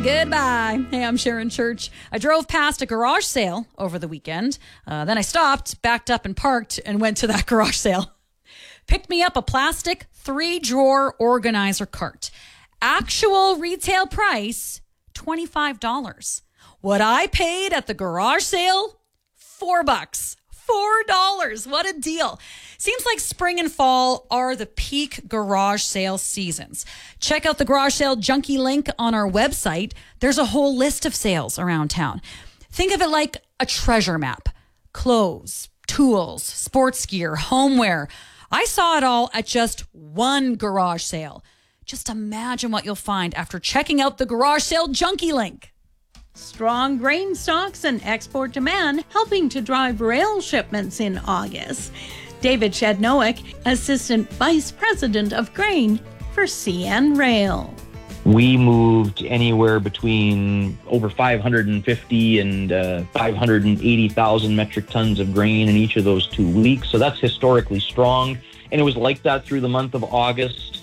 goodbye. Hey, I'm Sharon Church. I drove past a garage sale over the weekend. Then I stopped, backed up and parked and went to that garage sale. Picked me up a plastic 3-drawer organizer cart. Actual retail price, $25. What I paid at the garage sale, $4. $4. What a deal. Seems like spring and fall are the peak garage sale seasons. Check out the Garage Sale Junkie link on our website. There's a whole list of sales around town. Think of it like a treasure map. Clothes, tools, sports gear, homeware. I saw it all at just one garage sale. Just imagine what you'll find after checking out the Garage Sale Junkie link. Strong grain stocks and export demand helping to drive rail shipments in August. David Shednowick, Assistant Vice President of Grain for CN Rail. We moved anywhere between over 550 and 580,000 metric tons of grain in each of those 2 weeks. So that's historically strong. And it was like that through the month of August.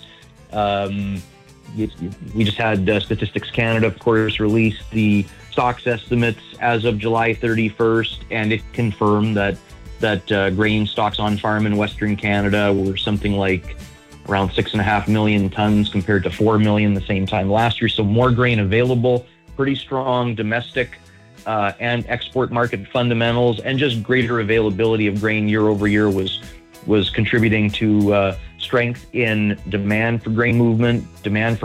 We just had Statistics Canada, of course, release the stocks estimates as of July 31st, and it confirmed that grain stocks on farm in Western Canada were something like around 6.5 million tons compared to 4 million the same time last year. So more grain available, pretty strong domestic and export market fundamentals, and just greater availability of grain year over year was contributing to strength in demand for grain movement, demand for